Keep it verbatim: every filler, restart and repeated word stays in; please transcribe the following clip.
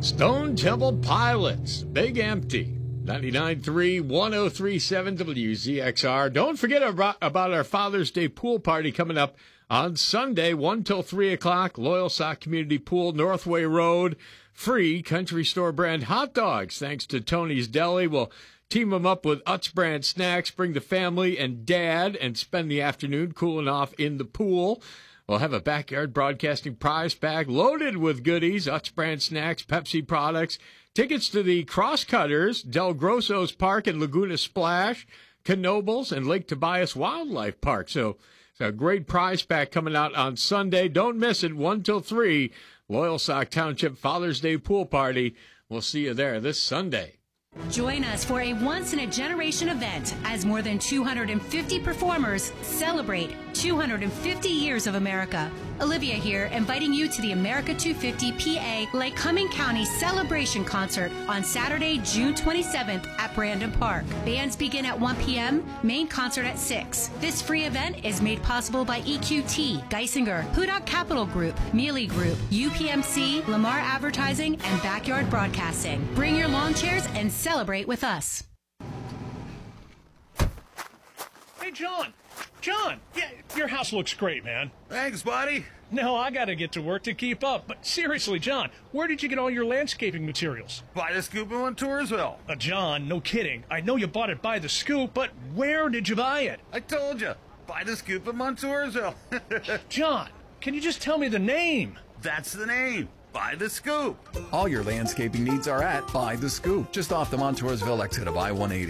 Stone Temple Pilots, Big Empty, ninety-nine point three, one oh three point seven W Z X R. Don't forget about, about our Father's Day pool party coming up on Sunday, one till three o'clock, Loyal Sock Community Pool, Northway Road. Free Country Store brand hot dogs, thanks to Tony's Deli. We'll team them up with Utz brand snacks, bring the family and dad, and spend the afternoon cooling off in the pool. We'll have a backyard broadcasting prize bag loaded with goodies, Utz brand snacks, Pepsi products, tickets to the Crosscutters, Del Grosso's Park and Laguna Splash, Knoebels, and Lake Tobias Wildlife Park. So it's a great prize pack coming out on Sunday. Don't miss it, one till three, Loyal Sock Township Father's Day Pool Party. We'll see you there this Sunday. Join us for a once-in-a-generation event as more than two hundred fifty performers celebrate two hundred fifty years of America. Olivia here, inviting you to the America two fifty P A Lycoming County Celebration Concert on Saturday, June twenty-seventh at Brandon Park. Bands begin at one p.m., main concert at six. This free event is made possible by E Q T, Geisinger, Hudak Capital Group, Mealy Group, U P M C, Lamar Advertising, and Backyard Broadcasting. Bring your lawn chairs and celebrate with us. Hey, John. John, yeah, your house looks great, man. Thanks, buddy. No, I got to get to work to keep up. But seriously, John, where did you get all your landscaping materials? By the Scoop in Montoursville. Uh, John, no kidding. I know you bought it by the Scoop, but where did you buy it? I told you. By the Scoop in Montoursville. John, can you just tell me the name? That's the name. By the Scoop. All your landscaping needs are at By the Scoop, just off the Montoursville exit of I one eighty.